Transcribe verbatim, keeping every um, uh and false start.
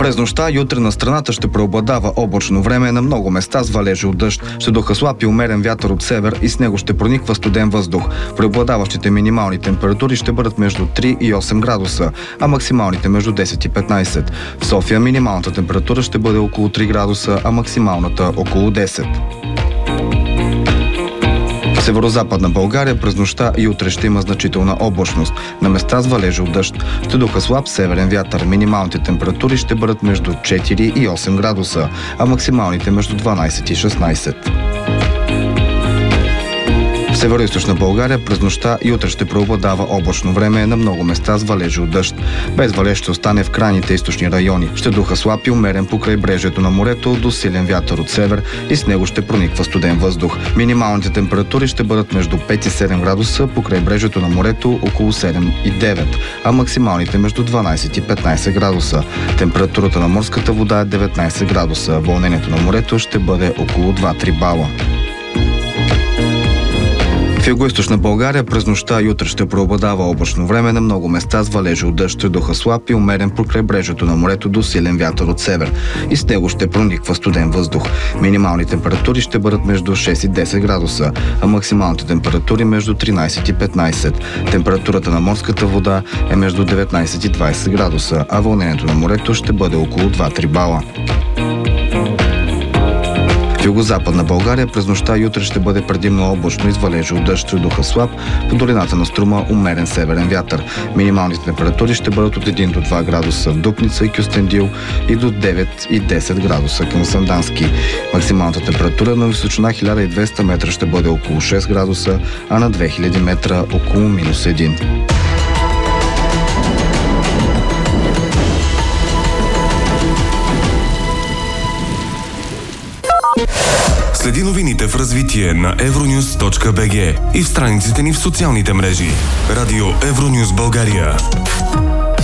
През нощта и утре на страната ще преобладава облачно време, на много места с валежи от дъжд. Ще духа слаб и умерен вятър от север и с него ще прониква студен въздух. Преобладаващите минимални температури ще бъдат между три и осем градуса, а максималните между десет и петнайсет. В София минималната температура ще бъде около три градуса, а максималната около десет. В северозападна България през нощта и утре ще има значителна облачност. На места с валежи от дъжд. Ще духа слаб северен вятър. Минималните температури ще бъдат между четири и осем градуса, а максималните между дванайсет и шестнайсет. В североизточна България през нощта и утре ще преобладава облачно време, на много места с валежи от дъжд. Без валеж ще остане в крайните източни райони. Ще духа слаб и умерен по крайбрежието на морето до силен вятър от север и с него ще прониква студен въздух. Минималните температури ще бъдат между пет и седем градуса, по крайбрежието на морето около седем и девет, а максималните между дванайсет и петнайсет градуса. Температурата на морската вода е деветнайсет градуса, вълнението на морето ще бъде около два-три бала. В югоизточна България през нощта и утре ще преобладава облачно време, на много места с валежи от дъжд. Ще духа слаб и умерен по крайбрежието на морето до силен вятър от север и с него ще прониква студен въздух. Минимални температури ще бъдат между шест и десет градуса, а максималните температури между тринайсет и петнайсет. Температурата на морската вода е между деветнайсет и двайсет градуса, а вълнението на морето ще бъде около два-три бала. В югозападна България през нощта и утре ще бъде предимно облачно и с валежи от дъжд. Ще духа слаб, по долината на Струма умерен северен вятър. Минималните температури ще бъдат от един до два градуса в Дупница и Кюстендил и до девет и десет градуса към Сандански. Максималната температура на височина хиляда и двеста метра ще бъде около шест градуса, а на две хиляди метра около минус един. Следи новините в развитие на евронюс точка би джи и в страниците ни в социалните мрежи. Радио Евронюс България.